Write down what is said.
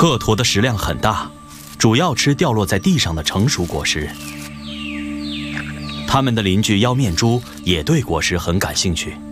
鹤鸵的食量很大，主要吃掉落在地上的成熟果实。他们的邻居妖面猪也对果实很感兴趣。